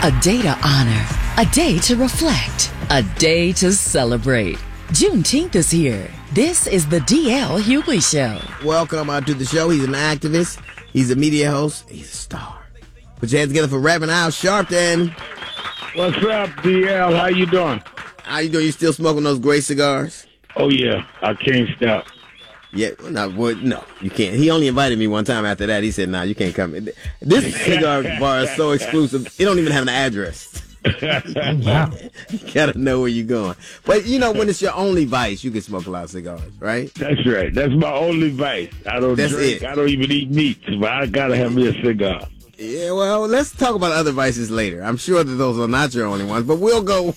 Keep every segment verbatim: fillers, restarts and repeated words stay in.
A day to honor, a day to reflect, a day to celebrate. Juneteenth is here. This is the D L Hughley Show. Welcome uh, to the show. He's an activist. He's a media host. He's a star. Put your hands together for Reverend Al Sharpton. What's up, D L? How you doing? How you doing? You still smoking those great cigars? Oh, yeah. I can't stop. Yeah, no, well, no, you can't. He only invited me one time. After that, he said, nah, you can't come. This cigar bar is so exclusive, it don't even have an address. Wow. You gotta know where you're going. But, you know, when it's your only vice, you can smoke a lot of cigars, right? That's right. That's my only vice. I don't That's drink. it. I don't even eat meat, but I gotta have me a cigar. Yeah, well, let's talk about other vices later. I'm sure that those are not your only ones, but we'll go.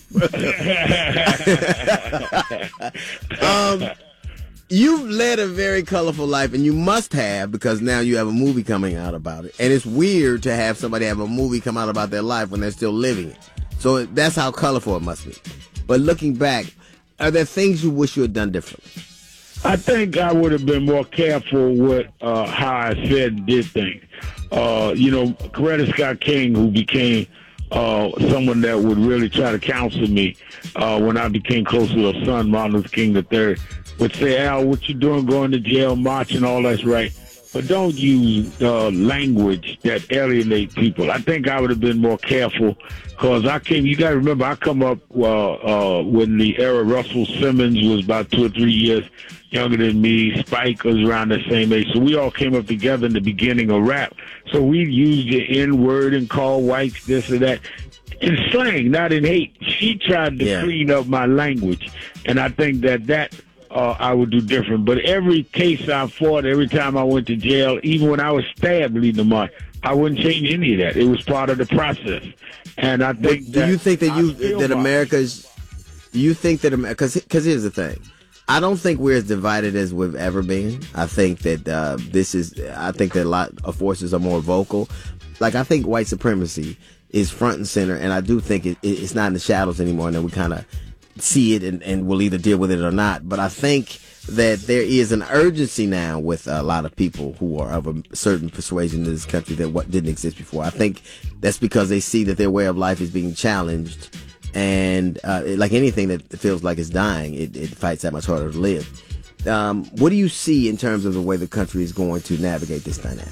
um... You've led a very colorful life, and you must have, because now you have a movie coming out about it. And it's weird to have somebody have a movie come out about their life when they're still living it. So that's how colorful it must be. But looking back, are there things you wish you had done differently? I think I would have been more careful with uh, how I said and did things. Uh, you know, Coretta Scott King, who became uh, someone that would really try to counsel me uh, when I became close to her son, Martin Luther King the third, would say, Al, what you doing going to jail, marching, all that's right. But don't use uh, language that alienate people. I think I would have been more careful because I came, you got to remember, I come up uh, uh, when the era Russell Simmons was about two or three years younger than me. Spike was around the same age. So we all came up together in the beginning of rap. So we used the N-word and called whites this or that. In slang, not in hate. She tried to yeah. clean up my language. And I think that that... Uh, I would do different. But every case I fought, every time I went to jail, even when I was stabbed leading the march, I wouldn't change any of that. It was part of the process. And I think but that do you think that you that march. America's do you think that because because here's the thing, I don't think we're as divided as we've ever been. I think that uh, this is I think that a lot of forces are more vocal. Like I think white supremacy is front and center, and I do think it, it, it's not in the shadows anymore. And then we kind of see it and, and we'll either deal with it or not. But I think that there is an urgency now with a lot of people who are of a certain persuasion in this country that what didn't exist before. I think that's because they see that their way of life is being challenged. And uh, like anything that feels like it's dying, it, it fights that much harder to live. Um, what do you see in terms of the way the country is going to navigate this dynamic?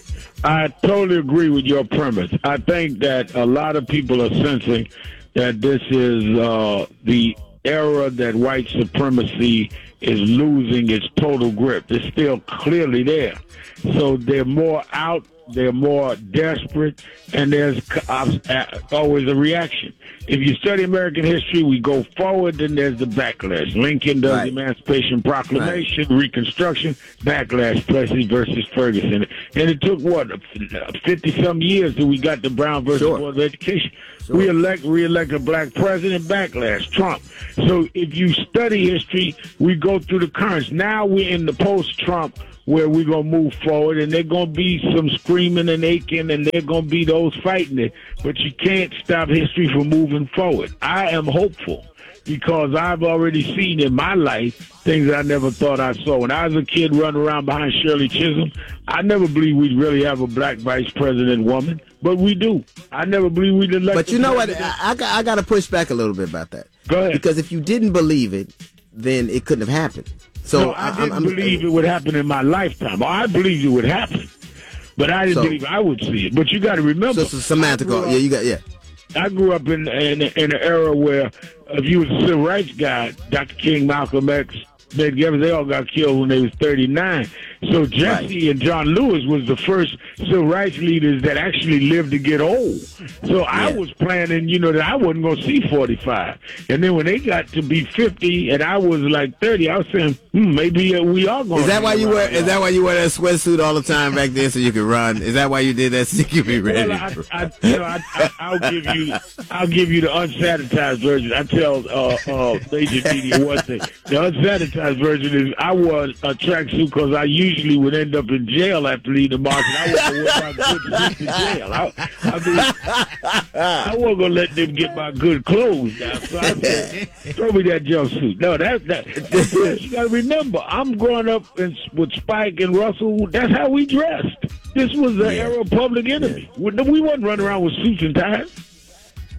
I totally agree with your premise. I think that a lot of people are sensing that this is uh, the era that white supremacy is losing its total grip. It's still clearly there. So they're more out, they're more desperate, and there's always a reaction. If you study American history, we go forward, then there's the backlash. Lincoln does right. the Emancipation Proclamation, right. Reconstruction, backlash, Plessy versus Ferguson. And it took, what, fifty-some years till we got the Brown versus sure. Board of Education. Sure. We elect, re-elect a black president, backlash, Trump. So if you study history, we go through the currents. Now we're in the post-Trump where we're going to move forward, and there's going to be some screaming and aching, and there's going to be those fighting it. But you can't stop history from moving forward. I am hopeful because I've already seen in my life things I never thought I saw. When I was a kid running around behind Shirley Chisholm, I never believed we'd really have a black vice president woman, but we do. I never believed we'd elect. But you know president. what? I, I, got, I got to push back a little bit about that. Go ahead. Because if you didn't believe it, then it couldn't have happened. So no, I didn't I'm, I'm, believe it would happen in my lifetime. I believed it would happen, but I didn't so, believe I would see it. But you got to remember, so, so Samantha, up, yeah, you got yeah. I grew up in in, in an era where if you was a civil rights guy, Doctor King, Malcolm X, Medgar Evers, they all got killed when they was thirty-nine. So Jesse right. and John Lewis was the first civil rights leaders that actually lived to get old. So yeah. I was planning, you know, that I wasn't going to see forty-five. And then when they got to be fifty and I was like thirty, I was saying, hmm, maybe uh, we are going to. Is that why you wear? Is that why you wear that sweatsuit all the time back then so you could run? Is that why you did that so you could be ready? Well, I, I, you know, I, I, I'll give you, I'll give you the unsanitized version. I tell uh, uh, Major Didi one thing. The unsanitized version is I wore a tracksuit because I usually would end up in jail after leaving the march. And I wasn't wear my good suit to jail. I, I mean, I wasn't gonna let them get my good clothes now. So I said, throw me that jumpsuit. No, that that. that you got to remember, I'm growing up in, with Spike and Russell. That's how we dressed. This was the yeah. era of Public Enemy. Yeah. We wasn't running around with suits and ties.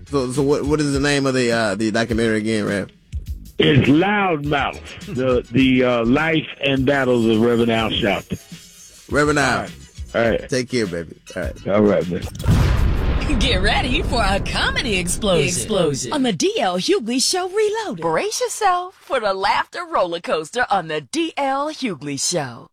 So, so what what is the name of the uh, the documentary again, Rev? It's Loudmouth, the the uh, life and battles of Reverend Al Sharpton. Reverend Al. All right. All right. Take care, baby. All right. All right, man. Get ready for a comedy explosion, explosion on the D L Hughley Show Reloaded. Brace yourself for the laughter roller coaster on the D L Hughley Show.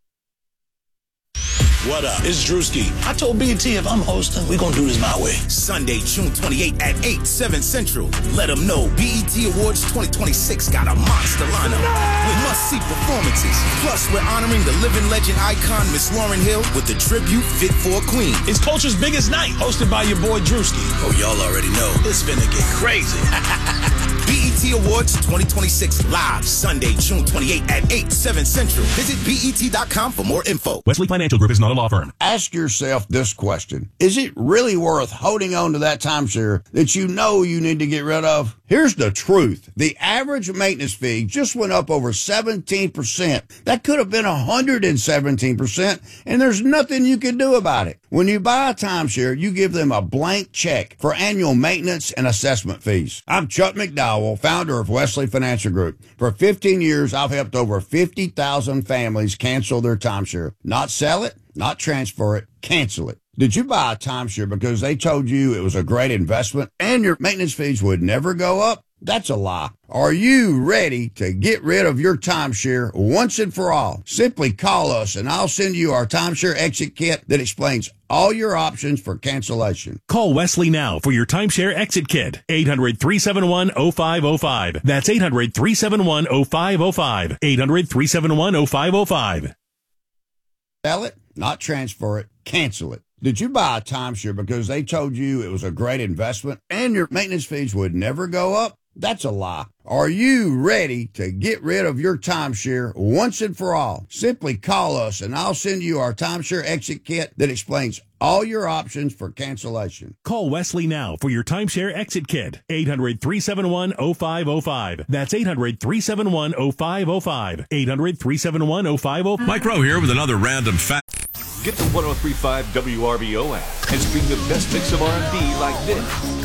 What up? It's Drewski. I told B and T if I'm hosting, we're going to do this my way. Sunday, June twenty-eighth at eight, seven Central. Let them know B E T Awards twenty twenty-six got a monster lineup with must-see performances. Plus, we're honoring the living legend icon, Miss Lauryn Hill, with the tribute Fit for a Queen. It's Culture's biggest night, hosted by your boy Drewski. Oh, y'all already know. It's finna get crazy. B E T Awards twenty twenty-six live Sunday, June twenty-eighth at eight, seven Central. Visit B E T dot com for more info. Wesley Financial Group is not a law firm. Ask yourself this question. Is it really worth holding on to that timeshare that you know you need to get rid of? Here's the truth. The average maintenance fee just went up over seventeen percent. That could have been one hundred seventeen percent, and there's nothing you can do about it. When you buy a timeshare, you give them a blank check for annual maintenance and assessment fees. I'm Chuck McDowell, founder of Wesley Financial Group. For fifteen years, I've helped over fifty thousand families cancel their timeshare. Not sell it, not transfer it, cancel it. Did you buy a timeshare because they told you it was a great investment and your maintenance fees would never go up? That's a lie. Are you ready to get rid of your timeshare once and for all? Simply call us and I'll send you our timeshare exit kit that explains all your options for cancellation. Call Wesley now for your timeshare exit kit. eight hundred, three seven one, oh five oh five. That's eight hundred, three seven one, oh five oh five. eight hundred, three seven one, oh five oh five. Sell it, not transfer it, cancel it. Did you buy a timeshare because they told you it was a great investment and your maintenance fees would never go up? That's a lie. Are you ready to get rid of your timeshare once and for all? Simply call us and I'll send you our timeshare exit kit that explains all your options for cancellation. Call Wesley now for your timeshare exit kit. eight hundred, three seven one, oh five oh five. That's eight hundred, three seven one, oh five oh five. eight hundred, three seven one, oh five oh five. Mike Rowe here with another random fact. Get the one oh three point five W R B O app and stream the best mix of R and B like this.